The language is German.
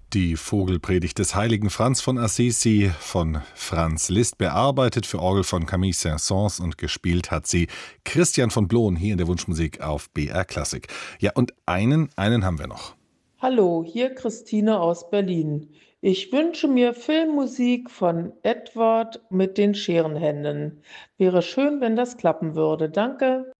Die Vogelpredigt des heiligen Franz von Assisi von Franz Liszt, bearbeitet für Orgel von Camille Saint-Saëns, und gespielt hat sie Christian von Bloen hier in der Wunschmusik auf BR Klassik. Ja, und einen haben wir noch. Hallo, hier Christine aus Berlin. Ich wünsche mir Filmmusik von Edward mit den Scherenhänden. Wäre schön, wenn das klappen würde. Danke.